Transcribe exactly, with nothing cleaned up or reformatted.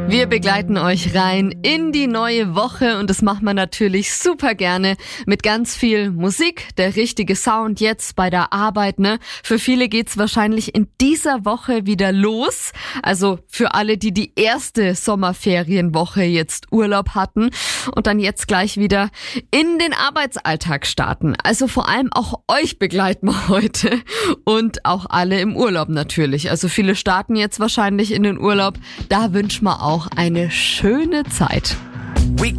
Wir begleiten euch rein in die neue Woche und das macht man natürlich super gerne mit ganz viel Musik, der richtige Sound jetzt bei der Arbeit, ne? Für viele geht's wahrscheinlich in dieser Woche wieder los, also für alle, die die erste Sommerferienwoche jetzt Urlaub hatten und dann jetzt gleich wieder in den Arbeitsalltag starten. Also vor allem auch euch begleiten wir heute und auch alle im Urlaub natürlich. Also viele starten jetzt wahrscheinlich in den Urlaub, da wünschen wir auch eine schöne Zeit.